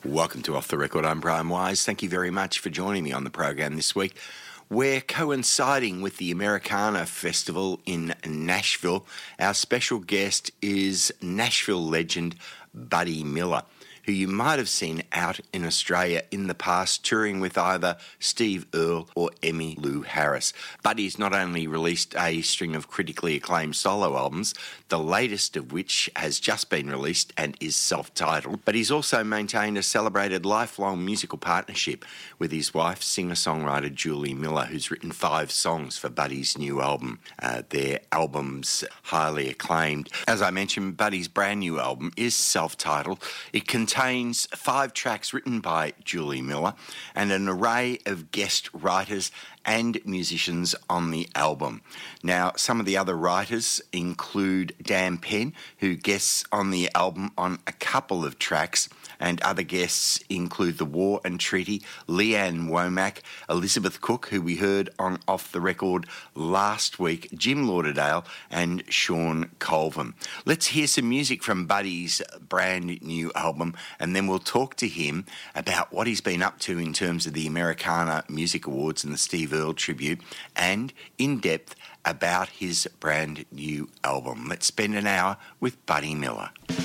Welcome to Off the Record. I'm Brian Wise. Thank you very much for joining me on the program this week. We're coinciding with the Americana Festival in Nashville. Our special guest is Nashville legend Buddy Miller, who you might have seen out in Australia in the past touring with either Steve Earle or Emmylou Harris. Buddy's not only released a string of critically acclaimed solo albums, the latest of which has just been released and is self-titled, but he's also maintained a celebrated lifelong musical partnership with his wife, singer-songwriter Julie Miller, who's written 5 songs for Buddy's new album. Their album's highly acclaimed. As I mentioned, Buddy's brand new album is self-titled. It contains 5 tracks written by Julie Miller and an array of guest writers and musicians on the album. Now, some of the other writers include Dan Penn, who guests on the album on a couple of tracks, and other guests include The War and Treaty, Leanne Womack, Elizabeth Cook, who we heard on Off the Record last week, Jim Lauderdale, and Sean Colvin. Let's hear some music from Buddy's brand new album, and then we'll talk to him about what he's been up to in terms of the Americana Music Awards and the Steve Earle tribute, and in depth about his brand new album. Let's spend an hour with Buddy Miller.